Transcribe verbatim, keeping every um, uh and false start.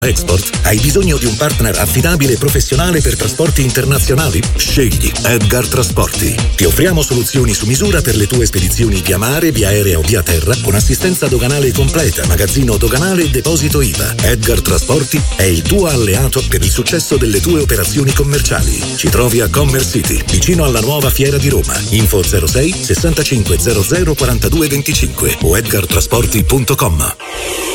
Export? Hai bisogno di un partner affidabile e professionale per trasporti internazionali? Scegli Edgar Trasporti. Ti offriamo soluzioni su misura per le tue spedizioni via mare, via aerea o via terra con assistenza doganale completa, magazzino doganale e deposito I V A. Edgar Trasporti è il tuo alleato per il successo delle tue operazioni commerciali. Ci trovi a Commerce City, vicino alla nuova Fiera di Roma. Info zero sei sessantacinque zero zero quarantadue venticinque o edgar trasporti punto com.